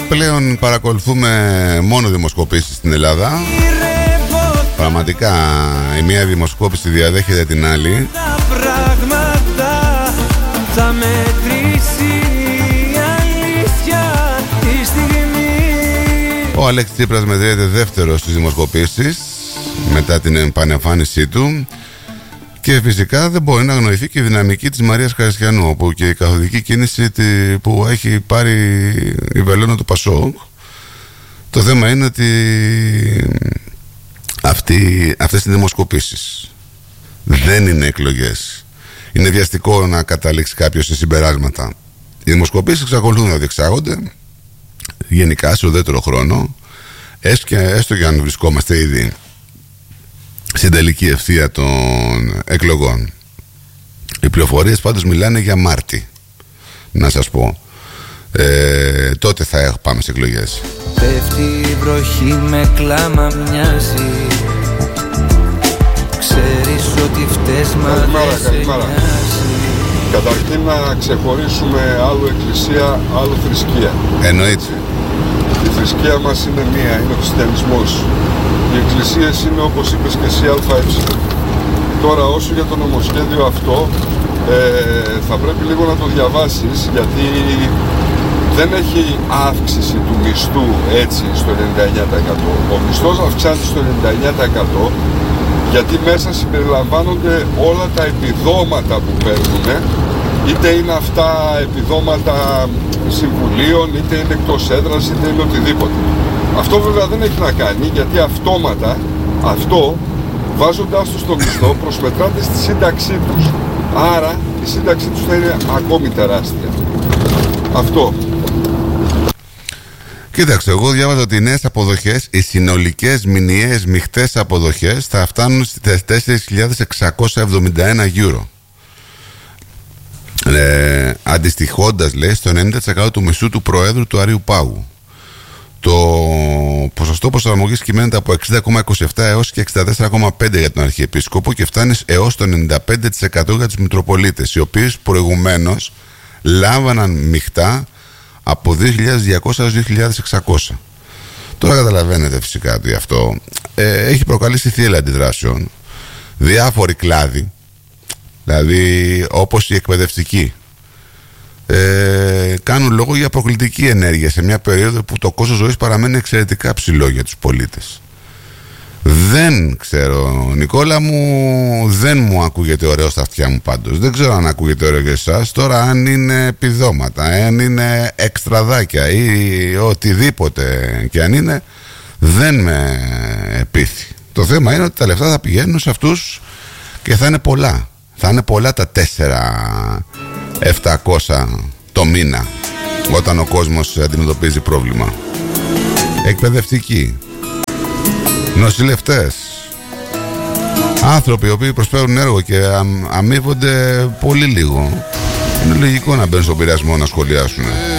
πλέον παρακολουθούμε μόνο δημοσκοπήσεις στην Ελλάδα. Πραγματικά η μία δημοσκόπηση διαδέχεται την άλλη. Τα πράγματα θα μετρήσει η αλήθεια τη στιγμή. Ο Αλέξης Τσίπρας μετριέται δεύτερος στις δημοσκοπήσεις μετά την επανεμφάνισή του. Και φυσικά δεν μπορεί να αγνοηθεί και η δυναμική της Μαρίας Χαριστιανού, όπου και η καθοδική κίνηση που έχει πάρει η βελόνα του Πασόκ. Το θέμα είναι ότι αυτές οι δημοσκοπήσεις δεν είναι εκλογές. Είναι βιαστικό να καταλήξει κάποιος σε συμπεράσματα. Οι δημοσκοπήσεις εξακολουθούν να διεξάγονται γενικά σε ουδέτερο χρόνο, έστω και αν βρισκόμαστε ήδη στην τελική ευθεία των εκλογών. Οι πληροφορίες πάντως μιλάνε για Μάρτι, να σας πω. Τότε θα πάμε σε εκλογές. Πέφτει η βροχή με κλάμα μοιάζει. Ξέρεις ότι φταίς μα δεν σε νοιάζει. Καταρχήν να ξεχωρίσουμε άλλο εκκλησία, άλλο θρησκεία. Εννοείται. Η θρησκεία μας είναι μία, είναι ο χριστιανισμός. Οι εκκλησίες είναι, όπως είπες και εσύ, ΑΕ. Τώρα όσο για το νομοσχέδιο αυτό θα πρέπει λίγο να το διαβάσεις, γιατί δεν έχει αύξηση του μισθού έτσι στο 99%. Ο μισθός αυξάνεται στο 99% γιατί μέσα συμπεριλαμβάνονται όλα τα επιδόματα που παίρνουν, είτε είναι αυτά επιδόματα συμβουλίων, είτε είναι εκτός έδρας, είτε είναι οτιδήποτε. Αυτό βέβαια δεν έχει να κάνει, γιατί αυτόματα αυτό, βάζοντάς τους στο μισθό, προσμετράται στη σύνταξή τους. Άρα η σύνταξή τους θα είναι ακόμη τεράστια. Αυτό. Κοίταξε, εγώ διάβαζα ότι οι νέες αποδοχές, οι συνολικές μηνιαίες μειχτές αποδοχές θα φτάνουν στις 4.671 ευρώ. Αντιστοιχώντας, λέει, στο 90% του μισθού του Προέδρου του Αρείου Πάγου. Το ποσοστό προσαρμογής κυμαίνεται από 60,27 έως και 64,5 για τον Αρχιεπίσκοπο και φτάνει έως το 95% για τους Μητροπολίτες, οι οποίοι προηγουμένως λάμβαναν μειχτά από 2.200 έως 2.600. Τώρα καταλαβαίνετε φυσικά ότι αυτό έχει προκαλέσει θύελλα αντιδράσεων. Διάφοροι κλάδοι, δηλαδή όπως οι εκπαιδευτικοί, κάνουν λόγο για προκλητική ενέργεια σε μια περίοδο που το κόστος ζωής παραμένει εξαιρετικά ψηλό για τους πολίτες. Δεν ξέρω, Νικόλα μου, δεν μου ακούγεται ωραίο στα αυτιά μου πάντως. Δεν ξέρω αν ακούγεται ωραίο για εσάς. Τώρα αν είναι επιδόματα, αν είναι εξτραδάκια ή οτιδήποτε και αν είναι, δεν με επίθει. Το θέμα είναι ότι τα λεφτά θα πηγαίνουν σε αυτούς και θα είναι πολλά. Θα είναι πολλά τα 4.700 το μήνα όταν ο κόσμος αντιμετωπίζει πρόβλημα. Εκπαιδευτικοί, νοσηλευτές, άνθρωποι οι οποίοι προσφέρουν έργο και αμείβονται πολύ λίγο. Είναι λογικό να μπαίνουν στον πειρασμό να σχολιάσουν.